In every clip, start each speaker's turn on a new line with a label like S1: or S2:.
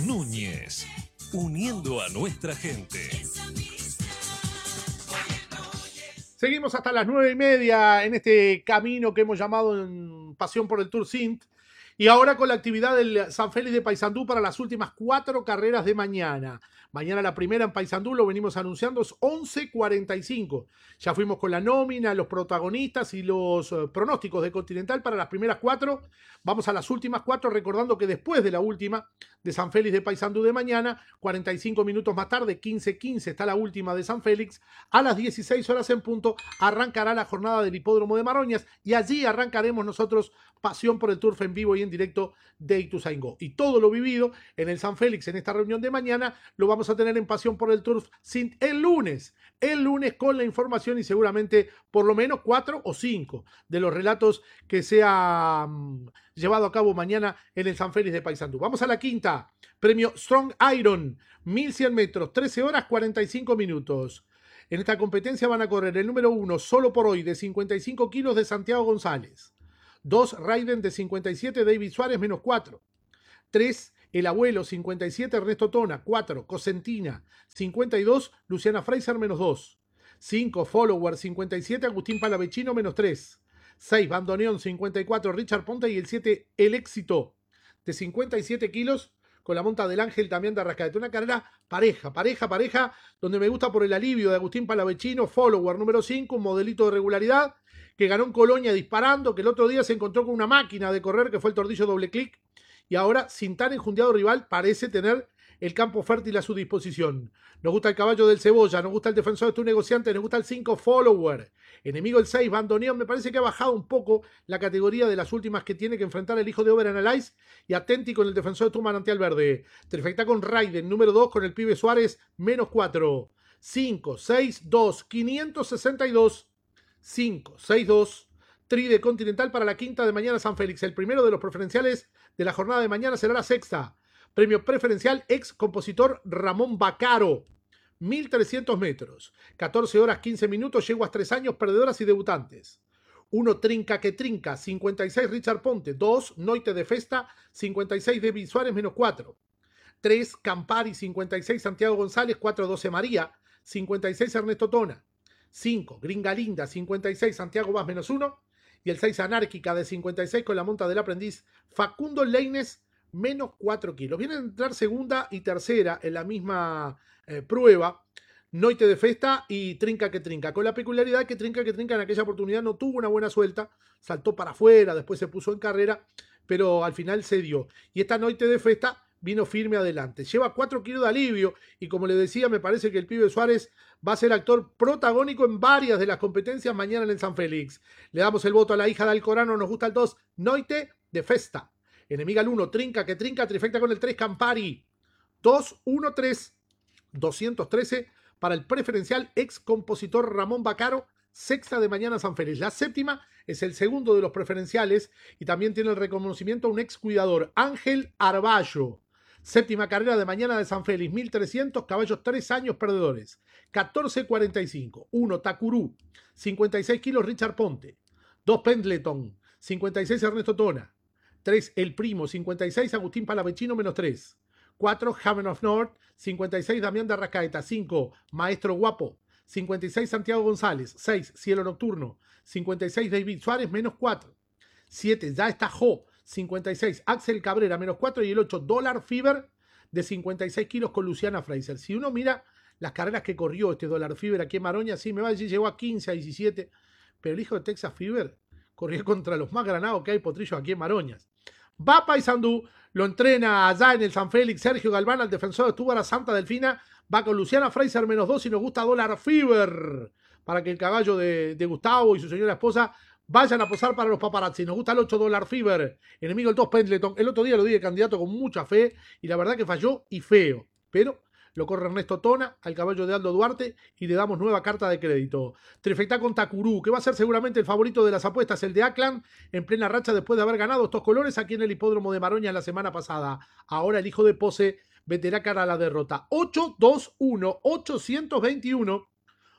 S1: Núñez, uniendo a nuestra gente.
S2: Seguimos hasta las 9:30 en este camino que hemos llamado en Pasión por el Tour Sint. Y ahora con la actividad del San Félix de Paysandú para las últimas 4 carreras de mañana. Mañana la primera en Paysandú, lo venimos anunciando, es 11:45. Ya fuimos con la nómina, los protagonistas y los pronósticos de Continental para las primeras 4. Vamos a las últimas 4, recordando que después de la última de San Félix de Paysandú de mañana, 45 minutos más tarde, 15:15, está la última de San Félix. A las 16 horas en punto arrancará la jornada del Hipódromo de Maroñas y allí arrancaremos nosotros Pasión por el Turf en vivo y en directo de Ituzaingó. Y todo lo vivido en el San Félix en esta reunión de mañana lo vamos a tener en Pasión por el Turf el lunes. El lunes con la información y seguramente por lo menos 4 o 5 de los relatos que se han llevado a cabo mañana en el San Félix de Paysandú. Vamos a la quinta. Premio Strong Iron, 1100 metros, 13 horas 45 minutos. En esta competencia van a correr el número 1, solo por hoy, de 55 kilos de Santiago González. 2, Raiden de 57, David Suárez, menos 4. 3, El Abuelo, 57, Ernesto Tona. 4, Cosentina, 52, Luciana Fraser, menos 2. 5, Follower, 57, Agustín Palavecino, menos 3. 6, Bandoneón, 54, Richard Ponte. Y el 7, El Éxito, de 57 kilos, con la monta del Ángel también de Arrascaeta. Una carrera pareja, donde me gusta por el alivio de Agustín Palavecino. Follower, número 5, un modelito de regularidad, que ganó en Colonia disparando, que el otro día se encontró con una máquina de correr, que fue el Tordillo doble clic, y ahora, sin tan enjundiado rival, parece tener el campo fértil a su disposición. Nos gusta el caballo del Cebolla, nos gusta el defensor de tu negociante, nos gusta el 5 Follower. Enemigo el 6, Bandoneón. Me parece que ha bajado un poco la categoría de las últimas que tiene que enfrentar el hijo de Overanalyze, y Atenti con el defensor de tu manantial verde. Trifecta con Raiden, número 2, con el pibe Suárez, menos 4. 5, 6, 2, 562. 5, 6, 2, tri de Continental para la quinta de mañana San Félix. El primero de los preferenciales de la jornada de mañana será la sexta. Premio preferencial ex compositor Ramón Bacaro, 1300 metros, 14 horas 15 minutos, yeguas 3 años, perdedoras y debutantes. 1, Trinca que Trinca, 56, Richard Ponte. 2, Noite de Festa, 56, David Suárez, menos 4. 3, Campari, 56, Santiago González. 4, 12, María, 56, Ernesto Tona. 5, Gringa Linda, 56, Santiago Vaz, menos 1. Y el 6, Anárquica, de 56, con la monta del aprendiz Facundo Leines, menos 4 kilos. Vienen a entrar segunda y tercera en la misma prueba, Noite de Festa y Trinca que Trinca, con la peculiaridad que Trinca en aquella oportunidad no tuvo una buena suelta, saltó para afuera, después se puso en carrera, pero al final se dio. Y esta Noite de Festa vino firme adelante. Lleva 4 kilos de alivio y, como le decía, me parece que el pibe Suárez va a ser actor protagónico en varias de las competencias mañana en el San Félix. Le damos el voto a la hija de Alcorano, nos gusta el 2, Noite de Festa. Enemiga el 1, Trinca que Trinca, trifecta con el 3, Campari. 2, 1, 3, 213 para el preferencial ex compositor Ramón Bacaro, sexta de mañana San Félix. La séptima es el segundo de los preferenciales y también tiene el reconocimiento a un ex cuidador, Ángel Arballo. Séptima carrera de mañana de San Félix, 1300, caballos 3 años perdedores. 14:45. 1, Tacurú, 56 kilos, Richard Ponte. 2, Pendleton, 56, Ernesto Tona. 3, El Primo, 56, Agustín Palavecino, menos 3. 4, Haven of North, 56, Damián de Arrascaeta. 5, Maestro Guapo, 56, Santiago González. 6, Cielo Nocturno, 56, David Suárez, menos 4. 7, Ya está Jo, 56, Axel Cabrera, menos 4. Y el 8, Dollar Fever, de 56 kilos, con Luciana Fraser. Si uno mira las carreras que corrió este Dollar Fever aquí en Maroña, sí, me va a decir, llegó a 15, a 17, pero el hijo de Texas Fever corrió contra los más granados que hay potrillos aquí en Maroñas. Va a Paysandú, lo entrena allá en el San Félix Sergio Galván, al defensor de Túbara, Santa Delfina. Va con Luciana Fraser, menos 2, y nos gusta Dollar Fever, para que el caballo de Gustavo y su señora esposa vayan a posar para los paparazzi. Nos gusta el 8, Dollar Fever. Enemigo el 2, Pendleton. El otro día lo di de candidato con mucha fe y la verdad que falló y feo, pero lo corre Ernesto Tona al caballo de Aldo Duarte y le damos nueva carta de crédito. Trifecta con Tacurú, que va a ser seguramente el favorito de las apuestas, el de Ackland, en plena racha después de haber ganado estos colores aquí en el hipódromo de Maroña la semana pasada. Ahora el hijo de Pose meterá cara a la derrota. 8-2-1, 821,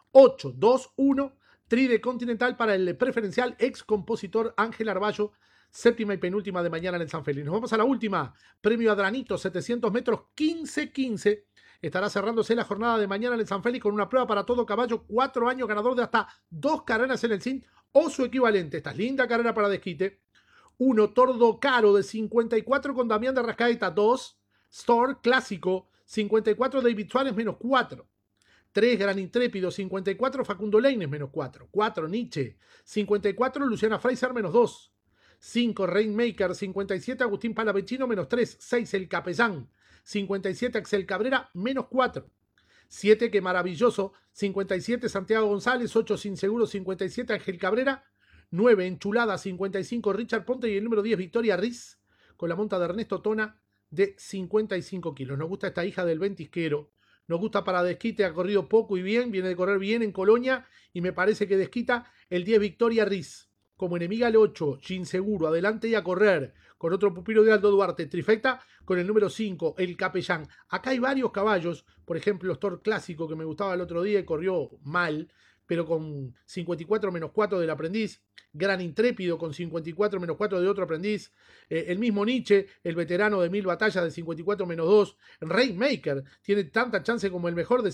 S2: 8-2-1, tri de Continental para el preferencial ex compositor Ángel Arballo, séptima y penúltima de mañana en el San Félix. Nos vamos a la última. Premio Adranito, 700 metros, 15-15. Estará cerrándose la jornada de mañana en el San Félix con una prueba para todo caballo, 4 años, ganador de hasta 2 carreras en el CIN o su equivalente. Esta es linda carrera para desquite. 1, Tordo Caro de 54 con Damián de Rascaeta. 2, Store Clásico, 54 David Suárez, menos 4. 3, Gran Intrépido, 54 Facundo Leines, menos 4. 4, Nietzsche, 54 Luciana Fraser, menos 2. 5, Rainmaker, 57 Agustín Palavecino, menos 3. 6, El Capellán, 57 Axel Cabrera, menos 4. 7, Qué Maravilloso, 57 Santiago González. 8, Sin Seguro, 57 Ángel Cabrera. 9, Enchulada, 55 Richard Ponte. Y el número 10, Victoria Riz, con la monta de Ernesto Tona, de 55 kilos. Nos gusta esta hija del ventisquero. Nos gusta para desquite, ha corrido poco y bien, viene de correr bien en Colonia y me parece que desquita el 10 Victoria Riz. Como enemiga el 8, Sin Seguro, adelante y a correr, con otro pupilo de Aldo Duarte, trifecta con el número 5, El Capellán. Acá hay varios caballos, por ejemplo, Store Clásico, que me gustaba el otro día y corrió mal, pero con 54 menos 4 del aprendiz. Gran Intrépido con 54 menos 4 de otro aprendiz. El mismo Nietzsche, el veterano de 1000 batallas de 54 menos 2. Rainmaker tiene tanta chance como el mejor de